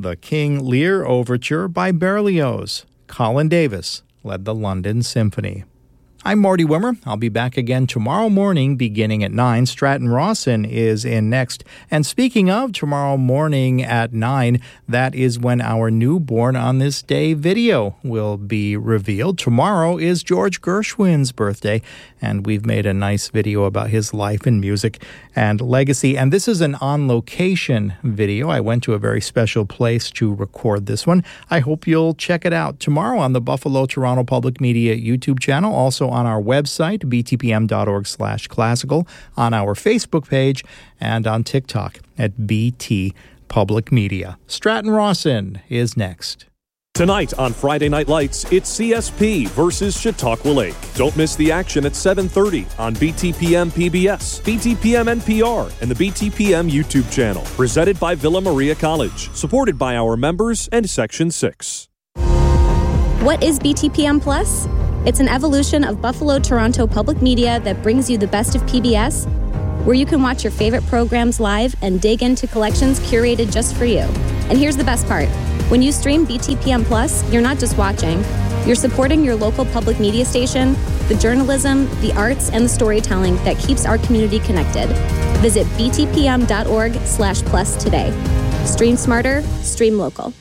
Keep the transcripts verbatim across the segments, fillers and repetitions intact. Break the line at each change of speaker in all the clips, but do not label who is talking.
The King Lear Overture by Berlioz. Colin Davis led the London Symphony. I'm Marty Wimmer. I'll be back again tomorrow morning beginning at nine. Stratton Rawson is in next. And speaking of tomorrow morning at nine, that is when our new Born on This Day video will be revealed. Tomorrow is George Gershwin's birthday, and we've made a nice video about his life and music and legacy. And this is an on-location video. I went to a very special place to record this one. I hope you'll check it out tomorrow on the Buffalo Toronto Public Media YouTube channel, also on our website, b t p m dot org slash classical, on our Facebook page, and on TikTok at B T Public Media. Stratton Rawson is next.
Tonight on Friday Night Lights, it's C S P versus Chautauqua Lake. Don't miss the action at seven thirty on B T P M P B S, B T P M N P R, and the B T P M YouTube channel. Presented by Villa Maria College. Supported by our members and Section six.
What is B T P M Plus? It's an evolution of Buffalo Toronto Public Media that brings you the best of P B S, where you can watch your favorite programs live and dig into collections curated just for you. And here's the best part. When you stream B T P M Plus, you're not just watching. You're supporting your local public media station, the journalism, the arts, and the storytelling that keeps our community connected. Visit b t p m dot org slash plus today. Stream smarter, stream local.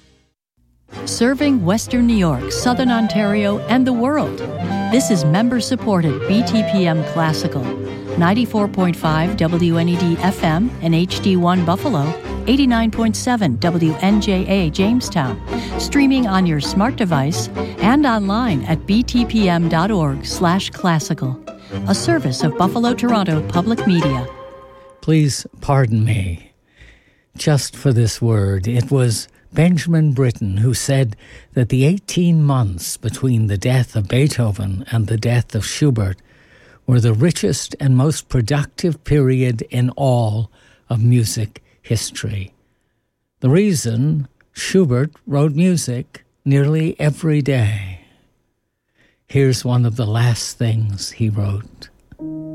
Serving Western New York, Southern Ontario, and the world. This is member-supported B T P M Classical. ninety-four point five W N E D F M and H D one Buffalo, eighty-nine point seven W N J A Jamestown. Streaming on your smart device and online at b t p m dot org slash classical. A service of Buffalo Toronto Public Media.
Please pardon me. Just for this word, it was Benjamin Britten who said that the eighteen months between the death of Beethoven and the death of Schubert were the richest and most productive period in all of music history. The reason: Schubert wrote music nearly every day. Here's one of the last things he wrote.